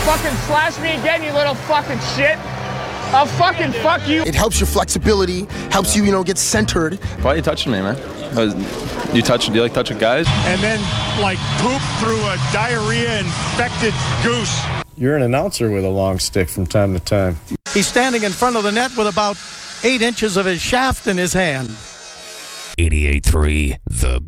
fucking slash me again, you little fucking shit. I'll fucking fuck you. It helps your flexibility, helps you, get centered. Why are you touching me, man? Do you like touching guys? And then, poop through a diarrhea-infected goose. You're an announcer with a long stick from time to time. He's standing in front of the net with about 8 inches of his shaft in his hand. 88.3 The